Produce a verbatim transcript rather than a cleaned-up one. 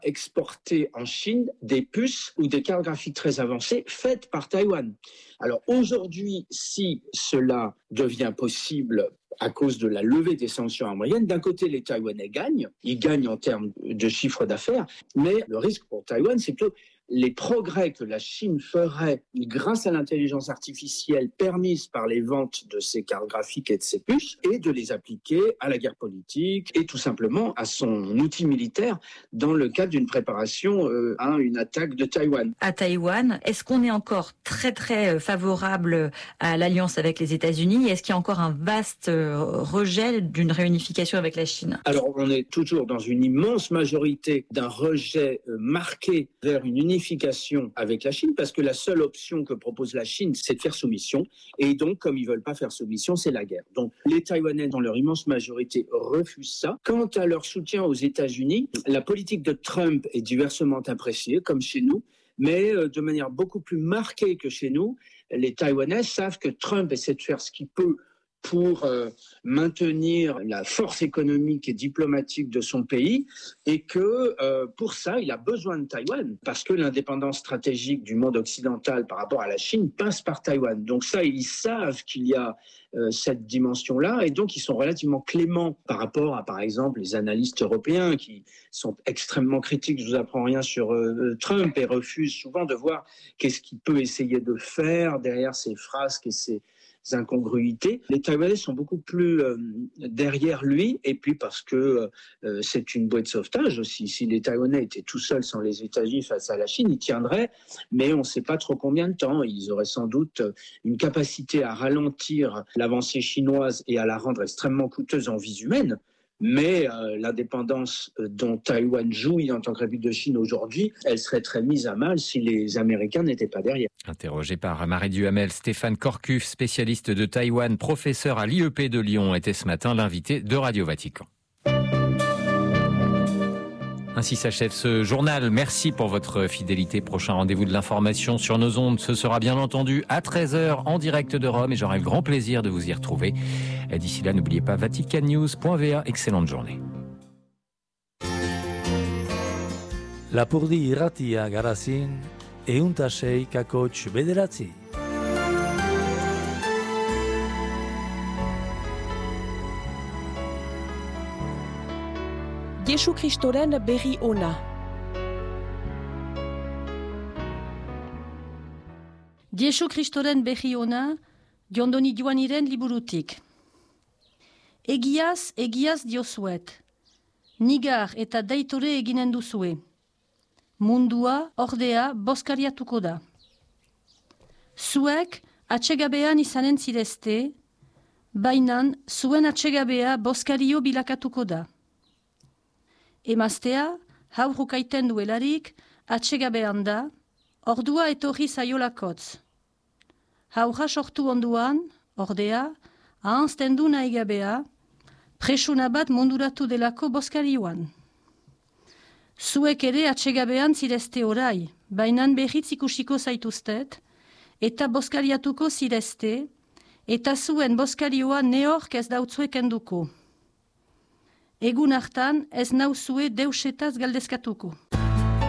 exporter en Chine des puces ou des cartes graphiques très avancées faites par Taïwan. Alors aujourd'hui, si cela devient possible à cause de la levée des sanctions américaines, d'un côté, les Taïwanais gagnent, ils gagnent en termes de chiffre d'affaires, mais le risque pour Taïwan, c'est que les progrès que la Chine ferait grâce à l'intelligence artificielle permise par les ventes de ces cartes graphiques et de ces puces, et de les appliquer à la guerre politique et tout simplement à son outil militaire dans le cadre d'une préparation euh, à une attaque de Taïwan. À Taïwan, est-ce qu'on est encore très très favorable à l'alliance avec les États-Unis? Est-ce qu'il y a encore un vaste rejet d'une réunification avec la Chine? Alors on est toujours dans une immense majorité d'un rejet euh, marqué vers une unification avec la Chine, parce que la seule option que propose la Chine, c'est de faire soumission. Et donc, comme ils ne veulent pas faire soumission, c'est la guerre. Donc, les Taïwanais, dans leur immense majorité, refusent ça. Quant à leur soutien aux États-Unis, la politique de Trump est diversement appréciée, comme chez nous, mais de manière beaucoup plus marquée que chez nous. Les Taïwanais savent que Trump essaie de faire ce qu'il peut pour euh, maintenir la force économique et diplomatique de son pays, et que euh, pour ça, il a besoin de Taïwan, parce que l'indépendance stratégique du monde occidental par rapport à la Chine passe par Taïwan. Donc ça, ils savent qu'il y a euh, cette dimension-là, et donc ils sont relativement cléments par rapport à, par exemple, les analystes européens qui sont extrêmement critiques, je vous apprends rien sur euh, Trump, et refusent souvent de voir qu'est-ce qu'il peut essayer de faire derrière ses frasques et ses incongruités. Les Taïwanais sont beaucoup plus euh, derrière lui, et puis parce que euh, c'est une bouée de sauvetage aussi. Si les Taïwanais étaient tout seuls sans les États-Unis face à la Chine, ils tiendraient, mais on ne sait pas trop combien de temps. Ils auraient sans doute une capacité à ralentir l'avancée chinoise et à la rendre extrêmement coûteuse en vies humaines. Mais euh, l'indépendance dont Taïwan jouit en tant que République de Chine aujourd'hui, elle serait très mise à mal si les Américains n'étaient pas derrière. Interrogé par Marie Duhamel, Stéphane Corcuff, spécialiste de Taïwan, professeur à l'I E P de Lyon, était ce matin l'invité de Radio Vatican. Ainsi s'achève ce journal. Merci pour votre fidélité. Prochain rendez-vous de l'information sur nos ondes, ce sera bien entendu à treize heures en direct de Rome, et j'aurai le grand plaisir de vous y retrouver. Et d'ici là, n'oubliez pas vatican news point v a. Excellente journée. Lapurdi irratia garazin, ehunta sei kakots bederatzi. Jesu Kristoren berri ona. Jesu Kristoren berri ona, Jondoni Joaniren liburutik. Egiaz, egiaz diozuet. Nigar eta daitore eginen duzue. Mundua, ordea, boskariatuko da. Zuek, atsegabean izanen zirezte, bainan, zuen atsegabea boskario bilakatuko da. Emaztea, haurrukaiten duelarik, atsegabean da, ordua etorri zaiolakotz. Haurra sortu onduan, ordea, ahanzten du nahigabea, presuna bat munduratu delako boskarioan. Zuek ere atsegabean zirezte orai, bainan berriz ikusiko zaituztet, eta boskariatuko zirezte, eta zuen boskarioa neork ez dautzuek enduko. Egun hartan ez nauzue deusetaz galdezkatuko.